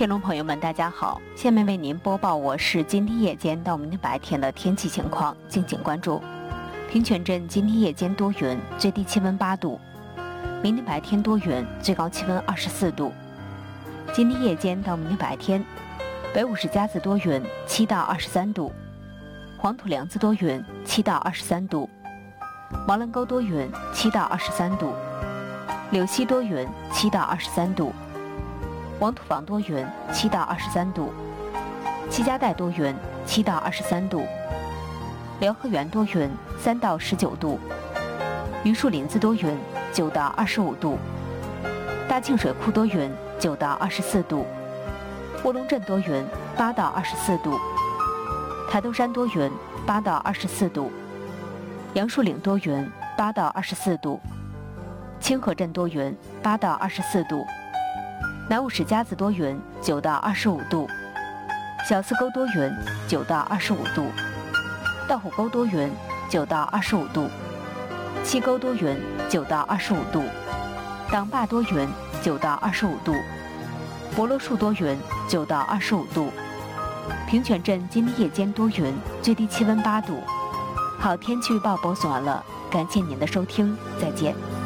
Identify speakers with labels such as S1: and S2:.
S1: 听众朋友们，大家好，下面为您播报我市今天夜间到明天白天的天气情况，敬请关注。平泉镇今天夜间多云，最低气温8度；明天白天多云，最高气温24度。今天夜间到明天白天，北五市嘉子多云，7到23度；黄土梁子多云，7到23度；毛棱沟多云，7到23度；柳溪多云，7到23度；黄土坊多云，7到23度；七家岱多云，7到23度；辽河源多云，3到19度；榆树林子多云，9到25度；大庆水库多云，9到24度；卧龙镇多云，8到24度；台东山多云，8到24度；杨树岭多云，8到24度；清河镇多云，8到24度；南五市嘉子多云，9到25度；小四沟多云，9到25度；道虎沟多云，9到25度；七沟多云，9到25度；党坝多云，9到25度；博罗树多云，9到25度；平泉镇今天夜间多云，最低气温8度。好，天气预报播送完了，感谢您的收听，再见。